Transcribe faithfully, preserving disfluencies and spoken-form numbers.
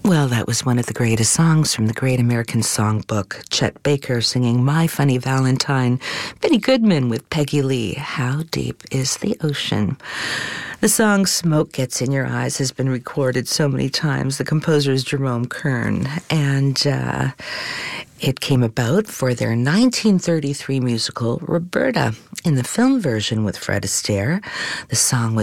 Well, that was one of the greatest songs from the Great American Songbook. Chet Baker singing My Funny Valentine. Benny Goodman with Peggy Lee. How Deep is the Ocean? The song Smoke Gets in Your Eyes has been recorded so many times. The composer is Jerome Kern, and uh, it came about for their nineteen thirty-three musical Roberta. In the film version with Fred Astaire, the song was